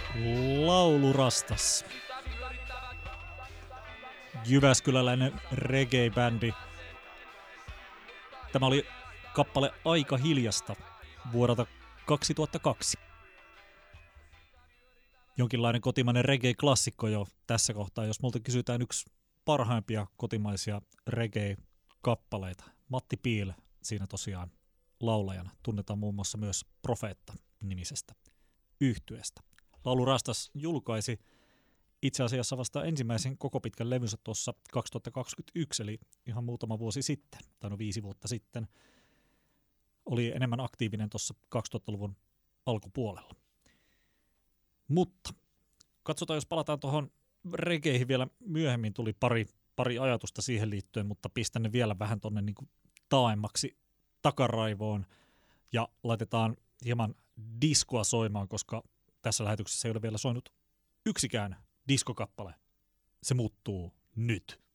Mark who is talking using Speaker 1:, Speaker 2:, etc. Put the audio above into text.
Speaker 1: Laulurastas. Jyväskyläläinen reggae-bändi. Tämä oli kappale Aika hiljasta vuodelta 2002. Jonkinlainen kotimainen reggae-klassikko jo tässä kohtaa, jos multa kysytään yksi parhaimpia kotimaisia reggae-kappaleita. Matti Piil siinä tosiaan laulajana. Tunnetaan muun muassa myös Profeetta-nimisestä yhtyeestä. Laulurastas julkaisi itse asiassa vasta ensimmäisen koko pitkän levynsä tuossa 2021, eli ihan muutama vuosi sitten, tai 5 vuotta sitten. Oli enemmän aktiivinen tuossa 2000-luvun alkupuolella. Mutta katsotaan, jos palataan tuohon regeihin vielä myöhemmin, tuli pari ajatusta siihen liittyen, mutta pistän ne vielä vähän tuonne niin taaemmaksi takaraivoon ja laitetaan hieman diskoa soimaan, koska tässä lähetyksessä ei ole vielä soinut yksikään diskokappale. Se muuttuu nyt.